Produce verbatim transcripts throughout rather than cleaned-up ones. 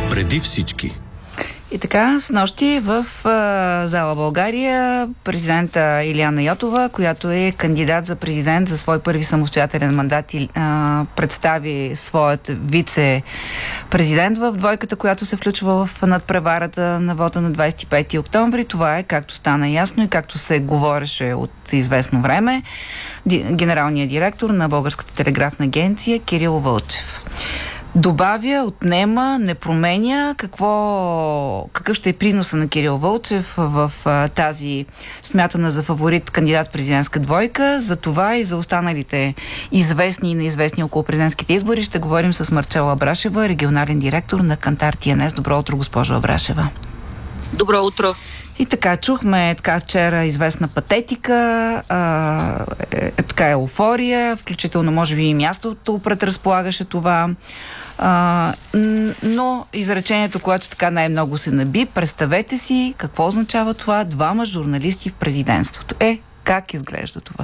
Преди всички. И така, с нощи в а, зала България президента Илияна Йотова, която е кандидат за президент за свой първи самостоятелен мандат, и, а, представи своят вице-президент в двойката, която се включва в надпреварата на вота на двадесет и пети октомври. Това е, както стана ясно и както се говореше от известно време, ди, генералният директор на Българската телеграфна агенция Кирил Вълчев. Добавя, отнема, не променя. Какво, какъв ще е приноса на Кирил Вълчев в а, тази смятана за фаворит кандидат-президентска двойка? За това и за останалите известни и неизвестни около президентските избори ще говорим с Марчела Абрашева, регионален директор на Кантар Ти Ен Ес. Добро утро, госпожо Абрашева. Добро утро. И така, чухме така вчера известна патетика, а, е, е, така еуфория, включително може би и мястото предразполагаше това, а, но изречението, което така най-много се наби, представете си какво означава това: двама журналисти в президентството. Е, как изглежда това?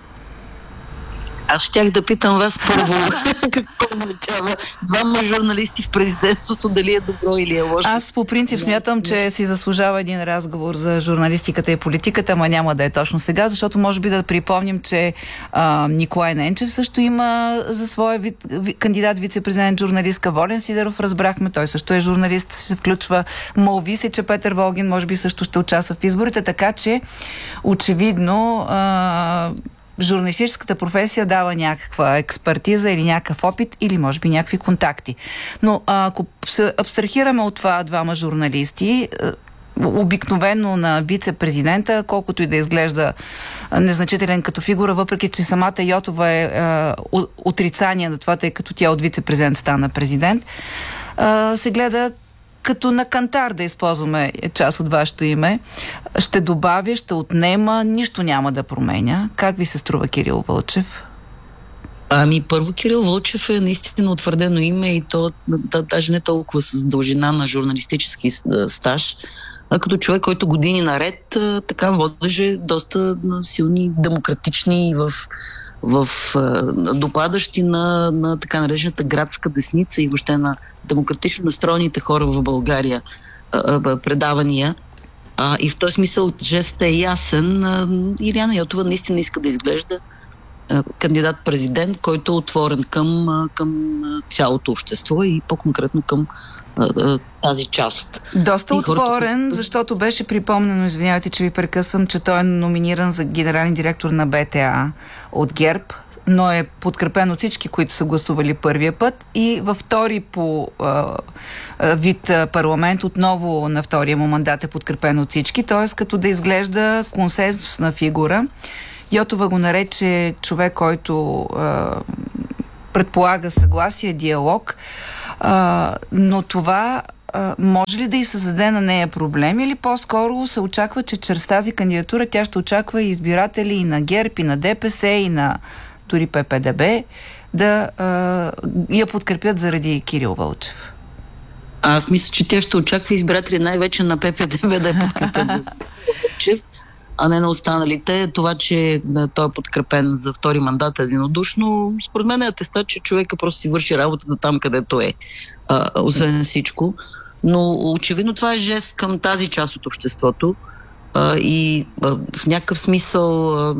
Аз щях да питам вас първо какво означава двама журналисти в президентството, дали е добро или е лошо. Аз по принцип смятам, че си заслужава един разговор за журналистиката и политиката, ама няма да е точно сега, защото може би да припомним, че а, Николай Ненчев също има за своя ви, ви, кандидат вице-президент журналистка. Волен Сидеров, разбрахме, той също е журналист, се включва. Молви се, че Петър Волгин може би също ще участва в изборите, така че очевидно а, журналистическата професия дава някаква експертиза или някакъв опит, или може би някакви контакти. Но ако се абстрахираме от това двама журналисти, обикновено на вице-президента, колкото и да изглежда незначителен като фигура, въпреки че самата Йотова е, е отрицание на това, тъй като тя от вице-президент стана президент, е, се гледа като на кантар, да използваме част от вашето име. Ще добавя, ще отнема, нищо няма да променя. Как ви се струва Кирил Вълчев? Ами първо, Кирил Вълчев е наистина утвърдено име и то да, даже не толкова с дължина на журналистически стаж, а като човек, който години наред така водеше доста силни демократични в в uh, докладащи на, на така наречената градска десница и въобще на демократично настроените хора в България uh, uh, предавания. Uh, и в този смисъл жестът е ясен. Uh, Илияна Йотова наистина иска да изглежда uh, кандидат-президент, който е отворен към, uh, към uh, цялото общество и по-конкретно към тази част. Доста и отворен, хората, защото беше припомнено, извинявайте, че ви прекъсвам, че той е номиниран за генерален директор на Б Т А от ГЕРБ, но е подкрепен от всички, които са гласували първия път, и във втори по а, вид парламент, отново на втория му мандат е подкрепен от всички, т.е. като да изглежда консенсусна фигура. Йотова го нарече човек, който а, предполага съгласие, диалог, а, но това а, може ли да и създаде на нея проблеми, или по-скоро се очаква, че чрез тази кандидатура тя ще очаква и избиратели и на ГЕРБ, и на Д П С, и на дори П П Д Б да а, я подкрепят заради Кирил Вълчев? Аз мисля, че тя ще очаква избиратели най-вече на П П Д Б да я подкрепят за Вълчев, а не на останалите. Това, че той е подкрепен за втори мандат единодушно, според мен е атестат, че човека просто си върши работата там, където е, а, освен всичко. Но очевидно това е жест към тази част от обществото а, и а, в някакъв смисъл, а,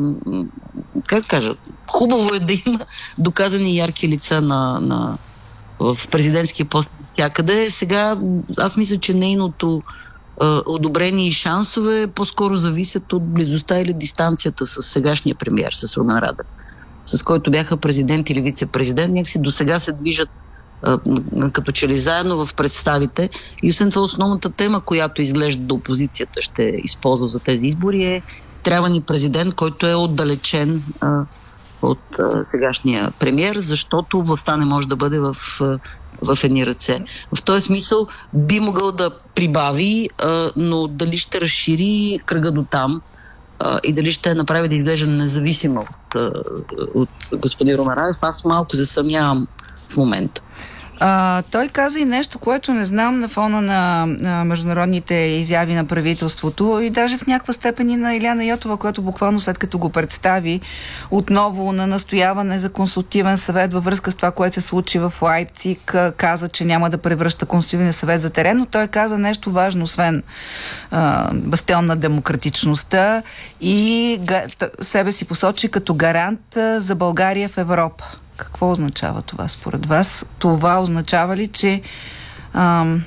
как кажа, хубаво е да има доказани ярки лица на, на, в президентския пост всякъде. Сега аз мисля, че нейното одобрени и шансове по-скоро зависят от близостта или дистанцията с сегашния премиер, с Румен Радев, с който бяха президент или вице-президент. Някакси до сега се движат а, като че ли заедно в представите. И освен това основната тема, която изглежда до опозицията ще използва за тези избори, е трябва ни президент, който е отдалечен а, от а, сегашния премиер, защото властта не може да бъде в а, в едни ръце. В този смисъл би могъл да прибави, а, но дали ще разшири кръга до там а, и дали ще направи да изглежда независимо от, от господин Румен Радев, аз малко засъмнявам в момента. А, той каза и нещо, което не знам на фона на, на международните изяви на правителството и даже в някаква степен и на Илияна Йотова, която буквално след като го представи отново на настояване за консултативен съвет във връзка с това, което се случи в Лайпциг, каза, че няма да превръща консултативния съвет за терен, но той каза нещо важно, освен а, бастион на демократичността и га, себе си посочи като гарант а, за България в Европа. Какво означава това според вас? Това означава ли, че ам,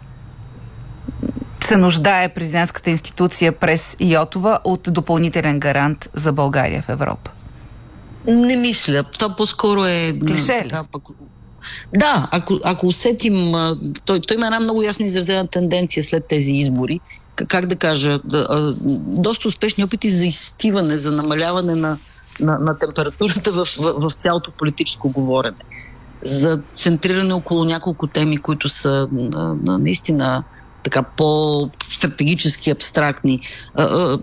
се нуждае президентската институция през Йотова от допълнителен гарант за България в Европа? Не мисля. Това по-скоро е... Клише ли? Така, пък... Да, ако, ако усетим... Той, той има една много ясно изразена тенденция след тези избори. Как да кажа? Да, доста успешни опити за изстиване, за намаляване на На, на температурата в, в, в цялото политическо говорене. За центриране около няколко теми, които са на, на, наистина така по-стратегически абстрактни. А, а,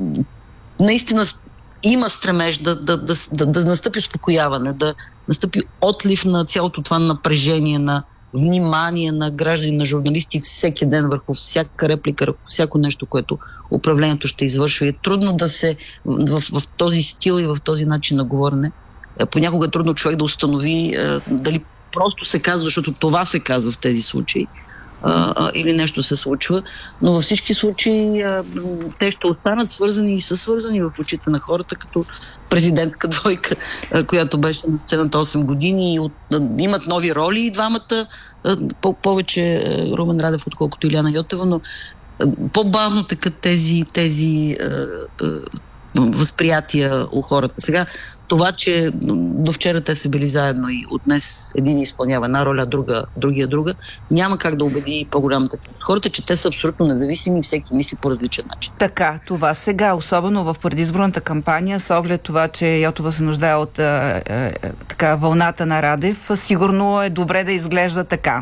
наистина има стремеж да, да, да, да, да настъпи успокояване, да настъпи отлив на цялото това напрежение, на внимание на граждани, на журналисти всеки ден върху всяка реплика, върху всяко нещо, което управлението ще извършва. И е трудно да се в, в този стил и в този начин на говорене. Понякога е трудно човек да установи е, дали просто се казва, защото това се казва в тези случаи, а, а, или нещо се случва. Но във всички случаи а, те ще останат свързани и са свързани в очите на хората като президентска двойка, а, която беше на сцената осем години и от, а, имат нови роли и двамата, а, по- повече а, Румен Радев, отколкото Илияна Йотова, но а, по-бавно текат тези, тези а, а, възприятия у хората. Сега това, че до вчера те са били заедно и от днес един изпълнява една роля, друга, другия друга, няма как да убеди по-голямата част от хората, че те са абсолютно независими и всеки мисли по различен начин. Така, това сега, особено в предизборната кампания, с оглед това, че Йотова се нуждае от е, е, така, вълната на Радев, сигурно е добре да изглежда така.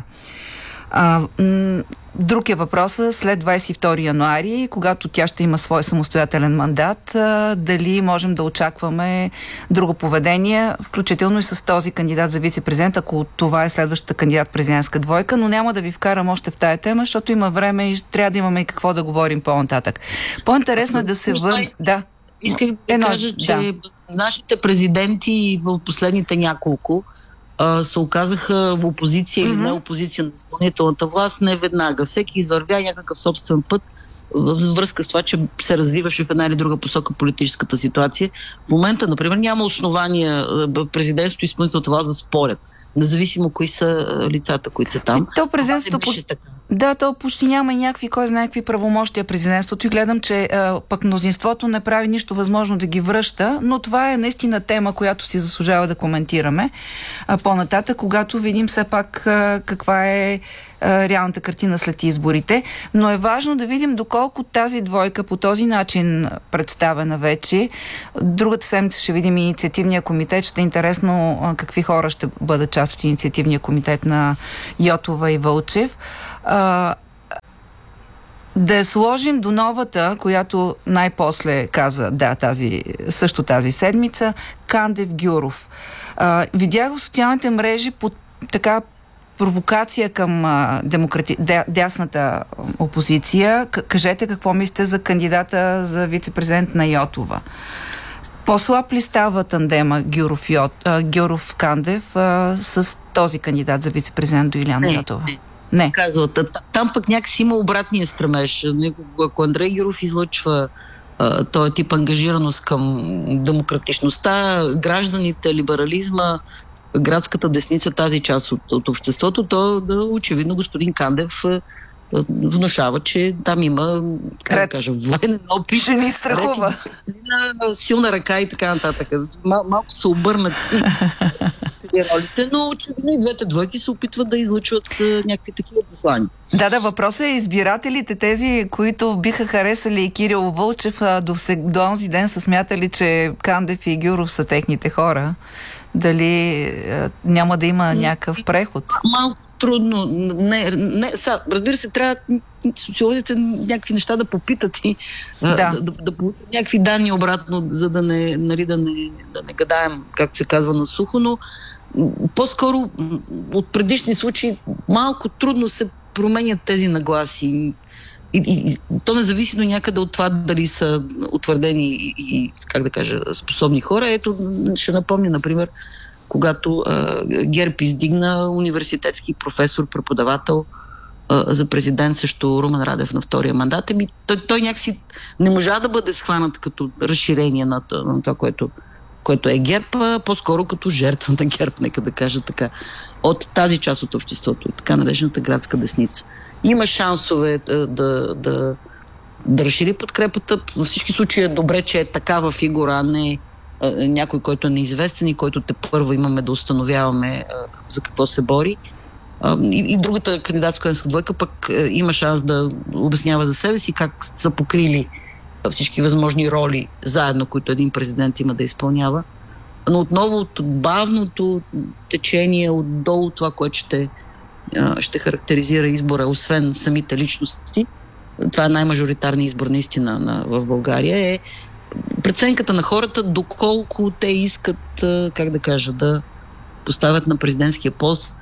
А, м- Друг е въпросът след двадесет и втори януари, когато тя ще има свой самостоятелен мандат, а, дали можем да очакваме друго поведение, включително и с този кандидат за вице-президент, ако това е следващата кандидат-президентска двойка, но няма да ви вкарам още в тая тема, защото има време и трябва да имаме и какво да говорим по-нататък. По-интересно е да се върне... Да. Исках да Едно, кажа, че да. Нашите президенти в последните няколко се оказаха опозиция или mm-hmm. не опозиция на изпълнителната власт не веднага. Всеки извървя някакъв собствен път във връзка с това, че се развиваше в една или друга посока политическата ситуация. В момента, например, няма основания президентството и изпълнителната власт да спорят, независимо кои са лицата, които са там. То президентството по... Да, то почти няма и някакви, кой знае какви правомощия президентството и гледам, че а, пък мнозинството не прави нищо възможно да ги връща, но това е наистина тема, която си заслужава да коментираме а, по-нататък, когато видим все пак а, каква е а, реалната картина след изборите. Но е важно да видим доколко тази двойка по този начин представена вече. Другата седмица ще видим и инициативния комитет. Ще е интересно а, какви хора ще бъдат част от инициативния комитет на Йотова и Вълчев. А, да я сложим до новата, която най-после каза, да, тази, също тази седмица, Кандев Гюров. А, видях в социалните мрежи под така провокация към а, демократи... дясната опозиция. К- кажете какво мислите за кандидата за вице-президент на Йотова. По-слаб ли става тандема Гюров-Кандев с този кандидат за вице-президент до Илияна Йотова? Не. Не. Казват, там пък някакси има обратния стремеж. Ако Андрей Гюров излъчва този тип ангажираност към демократичността, гражданите, либерализма, градската десница, тази част от, от обществото, то да, очевидно господин Кандев внушава, че там има, как да кажа, военен опит. Ще ни страхува. Силна ръка и така нататък. Мал, малко се обърнат ролите, но очевидно и двете двойки се опитват да излъчват някакви такива послания. Да, да, въпросът е избирателите, тези, които биха харесали и Кирил Вълчев, до, до онзи ден са смятали, че Кандев и Гюров са техните хора. Дали е, няма да има някакъв преход? Малко трудно. Не, не, са, разбира се, трябва социолозите някакви неща да попитат и да, да, да, да получат някакви данни обратно, за да не, нали, да не, да не гадаем, както се казва, на сухо, но по-скоро от предишни случаи малко трудно се променят тези нагласи. И, и, и то не зависи до някъде от това дали са утвърдени и, и как да кажа, способни хора. Ето, ще напомня, например, когато а, ГЕРБ издигна университетски професор, преподавател а, за президент също Румен Радев на втория мандат. Еми, той, той някакси не можа да бъде схванат като разширение на, на това, което, което е ГЕРБ, а по-скоро като жертва на ГЕРБ, нека да кажа така, от тази част от обществото, от така наречената градска десница. Има шансове а, да, да, да разшири подкрепата. Във всички случаи е добре, че е такава фигура, а не а, някой, който е неизвестен и който те първо имаме да установяваме а, за какво се бори. А, и, и другата кандидатска двойка пък а, има шанс да обяснява за себе си как са покрили всички възможни роли заедно, които един президент има да изпълнява. Но отново от бавното течение, отдолу това, което ще, ще характеризира избора, освен самите личности, това е най-мажоритарният избор наистина на, в България, е преценката на хората, доколко те искат, как да кажа, да поставят на президентския пост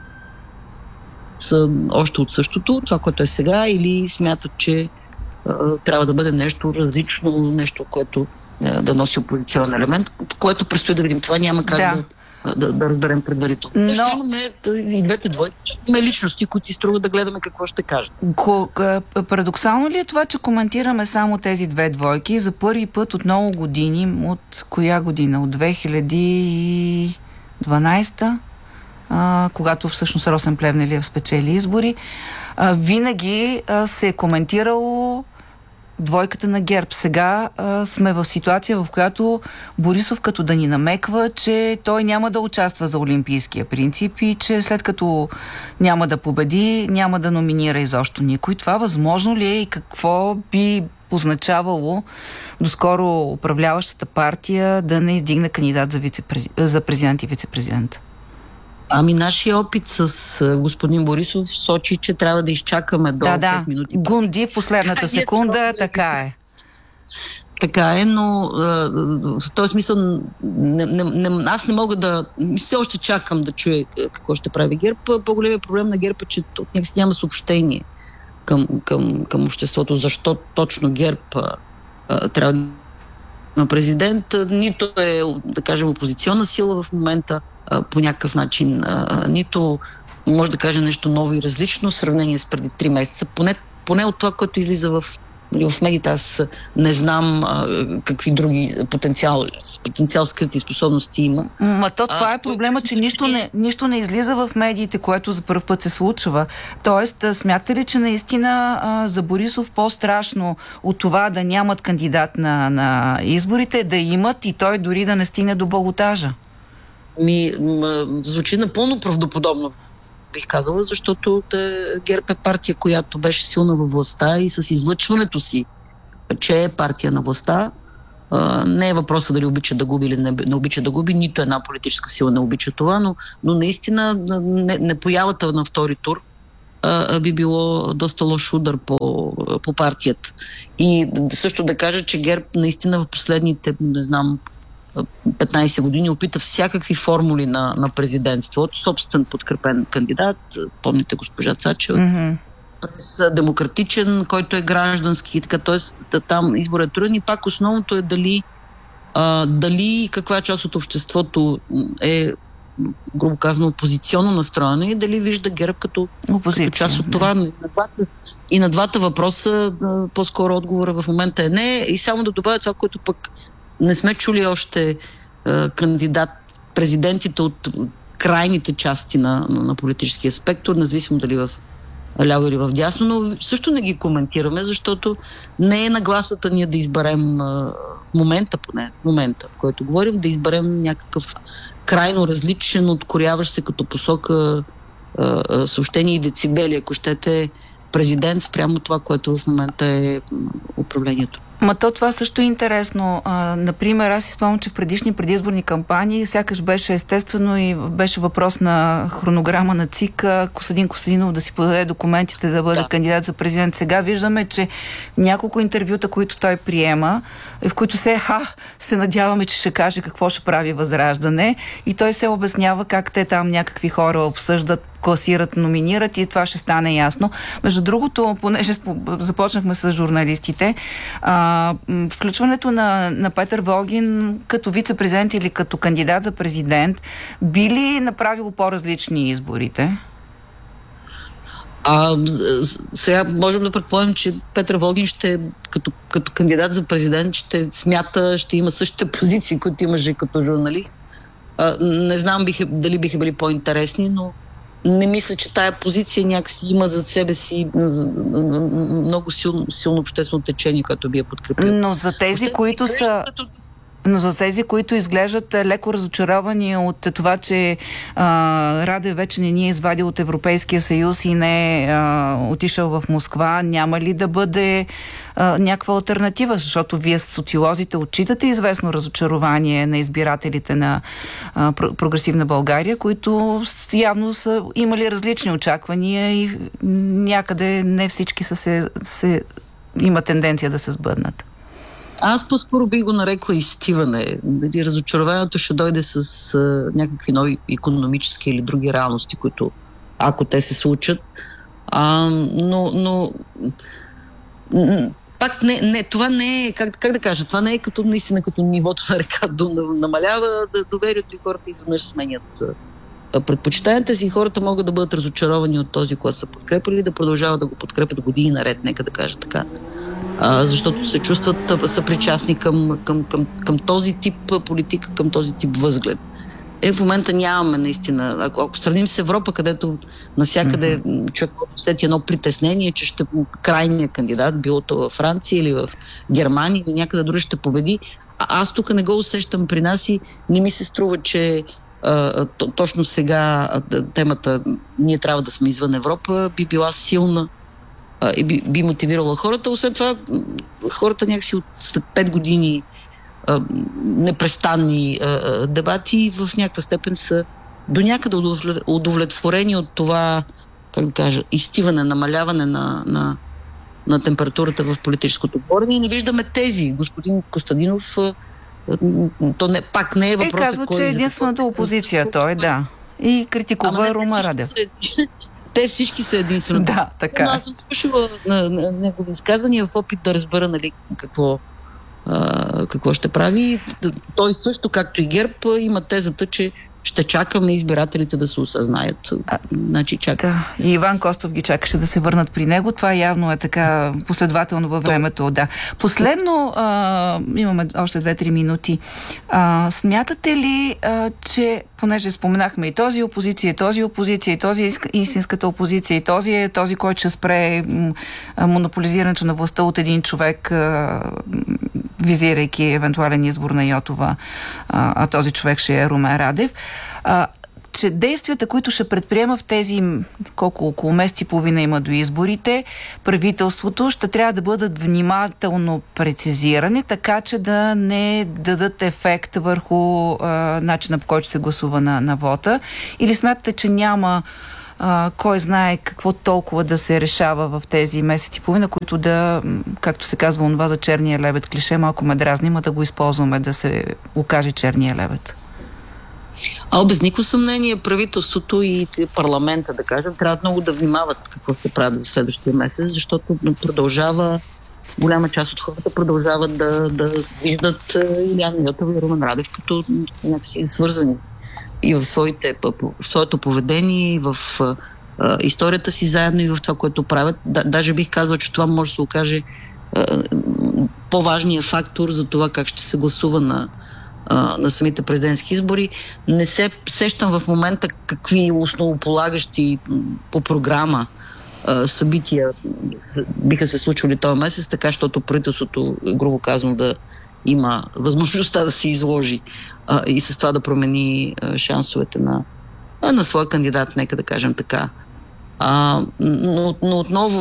още от същото, това, което е сега, или смятат, че трябва да бъде нещо различно, нещо, което да носи опозиционен елемент, което предстои да видим. Това няма как да, да, да, да разберем предварително. Но... Ще имаме и двете двойки, имаме личности, които си струва да гледаме какво ще кажат. Парадоксално ли е това, че коментираме само тези две двойки за първи път от много години? От коя година? От две хиляди и дванадесета, а, когато всъщност Росен Плевнелиев спечели избори. А, винаги а, се е коментирало двойката на ГЕРБ. Сега а, сме в ситуация, в която Борисов като да ни намеква, че той няма да участва за олимпийския принцип и че след като няма да победи, няма да номинира изобщо никой. Това възможно ли е и какво би означавало доскоро управляващата партия да не издигне кандидат за, вицепрези... за президент и вице-президент? Ами нашия опит с господин Борисов сочи, че трябва да изчакаме до да, да. пет минути. Гунди в последната секунда, така е. Така е, но в този смисъл не, не, не, аз не мога да... Все още чакам да чуя какво ще прави ГЕРБ. По-големият проблем на ГЕРБ е, че от някакси няма съобщение към, към, към обществото. Защо точно ГЕРБ а, трябва да на президент? Нито е, да кажем, опозиционна сила в момента а, по някакъв начин, а, нито може да каже нещо ново и различно в сравнение с преди три месеца. Поне, поне от това, което излиза в в медиите, аз не знам а, какви други потенциал, потенциал скрити способности има. Ма то това а, е проблема, че нищо не, нищо не излиза в медиите, което за първ път се случва. Тоест, смятате ли, че наистина а, за Борисов по-страшно от това да нямат кандидат на, на изборите, да имат и той дори да не стигне до балотажа? Ми, м, звучи напълно правдоподобно, бих казала, защото ГЕРБ е партия, която беше силна във властта и с излъчването си, че е партия на властта, не е въпроса дали обича да губи или не, не обича да губи, нито една политическа сила не обича това, но, но наистина не, не появата на втори тур а, би било доста лош удар по, по партията. И също да кажа, че ГЕРБ наистина в последните, не знам, петнайсет години опита всякакви формули на, на президентство. От собствен подкрепен кандидат, помните госпожа Цачева, mm-hmm. през демократичен, който е граждански, така, т.е. там изборът е труден и пак основното е дали, а, дали каква част от обществото е, грубо казано, опозиционно настроена и дали вижда ГЕРБ като, като част от това. И на двата, и на двата въпроса по-скоро отговора в момента е не. И само да добавя това, което пък не сме чули още е, кандидат, президентите от крайните части на, на, на политическия спектър, независимо дали в ляво или в дясно, но също не ги коментираме, защото не е нагласата ние да изберем е, в момента, поне в момента, в който говорим, да изберем някакъв крайно различен, откоряващ се като посока е, е, съобщение и децибели, ако щете, президент спрямо това, което в момента е управлението. Ма то това също е интересно. А, например, аз си спомням, че в предишни предизборни кампании сякаш беше естествено и беше въпрос на хронограма на ЦИК Костадин Костадинов да си подаде документите да бъде да. кандидат за президент. Сега виждаме, че няколко интервюта, които той приема, в които се, ха, се надяваме, че ще каже какво ще прави Възраждане, и той се обяснява как те там някакви хора обсъждат, класират, номинират и това ще стане ясно. Между другото, понеже започнахме с журналистите, а, включването на, на Петър Волгин като вице-президент или като кандидат за президент би ли направило по-различни изборите? А, сега можем да предположим, че Петър Волгин ще, като, като кандидат за президент, ще смята, ще има същите позиции, които имаше като журналист. А, не знам биха, дали биха били по-интересни, но не мисля, че тая позиция някакси има зад себе си много силно, силно обществено течение, което би я подкрепил. Но за тези, които са... Но за тези, които изглеждат леко разочаровани от това, че а, Радев вече не ни е извадил от Европейския съюз и не е а, отишъл в Москва, няма ли да бъде а, някаква алтернатива? Защото вие социолозите отчитате известно разочарование на избирателите на а, Прогресивна България, които явно са имали различни очаквания и някъде не всички са се, се, има тенденция да се сбъднат. Аз по-скоро би го нарекла изтиване. Разочарованието ще дойде с а, някакви нови икономически или други реалности, които, ако те се случат. А, но, но пак не, не, това не е, как, как да кажа, това не е като наистина като нивото на река Дунав намалява, да доверието и хората изведнъж сменят предпочитанията си. Хората могат да бъдат разочаровани от този, който са подкрепили, да продължават да го подкрепят години наред, нека да кажа така. А, защото се чувстват съпричастни към, към, към, към този тип политика, към този тип възглед. Е, в момента нямаме наистина. Ако, ако сравним с Европа, където насякъде mm-hmm. човек усети едно притеснение, че ще крайният кандидат, било то във Франция или в Германия или някъде други ще победи, а аз тук не го усещам при нас и не ми се струва, че а, точно сега темата ние трябва да сме извън Европа би била силна и би, би мотивирала хората. Освен това, хората някакси от след пет години а, непрестанни а, дебати в някаква степен са до някъде удовлетворени от това, как да кажа, изтиване, намаляване на, на, на температурата в политическото говорене и не виждаме тези. Господин Костадинов, а, то не, пак не е въпросът, кой... Е, казва, че е единствената опозиция той, да. И критикува Румен Радев. Те всички са единствено. Да, така. Аз съм слушала на, на негови изказвания в опит да разбера, нали, какво, а, какво ще прави. Той също, както и ГЕРБ, има тезата, че ще чакаме избирателите да се осъзнаят. А, значи чакаме. Да. И Иван Костов ги чакаше да се върнат при него. Това явно е така последователно във времето. Да. Последно, а, имаме още две-три минути. А, смятате ли, а, че, понеже споменахме и този опозиция, и този опозиция, и този истинската опозиция, и този е този, който ще спре монополизирането на властта от един човек, а, визирайки евентуален избор на Йотова, а, а този човек ще е Румен Радев, а, че действията, които ще предприема в тези колко около месец и половина има до изборите, правителството ще трябва да бъдат внимателно прецизирани, така че да не дадат ефект върху а, начина, по който се гласува на, на вота. Или смятате, че няма а, кой знае какво толкова да се решава в тези месеци и половина, които да, както се казва онова за черния лебед клише, малко ме дразни, ма да го използваме да се окаже черния лебед? А без никакво съмнение правителството и парламента, да кажем, трябва много да внимават какво се прави в следващия месец, защото продължава, голяма част от хората продължават да, да виждат Илияна Йотова и Румен Радев като някакси свързани и в, своите, в своето поведение, и в а, историята си заедно, и в това, което правят. Да, даже бих казал, че това може да се окаже а, по-важният фактор за това как ще се гласува на на самите президентски избори. Не се сещам в момента какви основополагащи по програма събития биха се случвали този месец, така, защото правителството, грубо казвам, да има възможността да се изложи а, и с това да промени а, шансовете на, а, на своя кандидат, нека да кажем така. А, но, но отново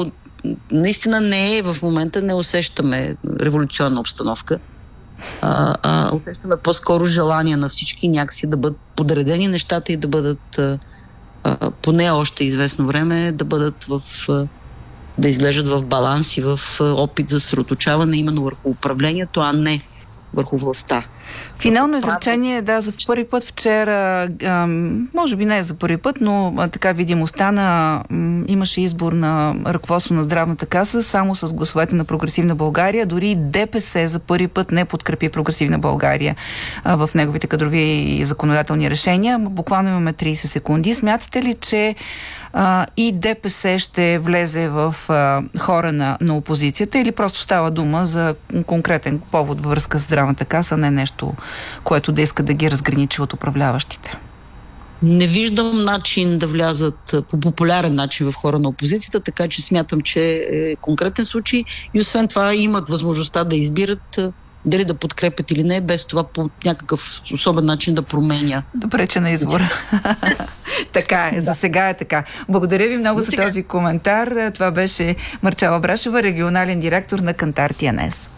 наистина не е, в момента не усещаме революционна обстановка. А, а, усещаме по-скоро желание на всички някакси да бъдат подредени нещата и да бъдат а, а, поне още известно време да бъдат в а, да изглеждат в баланс и в а, опит за съсредоточаване именно върху управлението, а не върху властта. Финално изречение, да, за първи път вчера, а, може би не за първи път, но а, така видимо стана, м, имаше избор на ръководство на Здравната каса само с гласовете на Прогресивна България. Дори ДПС за първи път не подкрепи Прогресивна България а, в неговите кадрови и законодателни решения. Буквално имаме трийсет секунди. Смятате ли, че а, и ДПС ще влезе в а, хора на, на опозицията или просто става дума за конкретен повод във връзка с Здравната каса, не нещо, което да иска да ги разграничи от управляващите? Не виждам начин да влязат по популярен начин в хора на опозицията, така че смятам, че е конкретен случай и освен това имат възможността да избират дали да подкрепят или не, без това по някакъв особен начин да променя. Добре, че на избора. Така е, за сега е така. Благодаря ви много за, за този коментар. Това беше Марчела Брашева, регионален директор на Кантар Ти Ен Ес.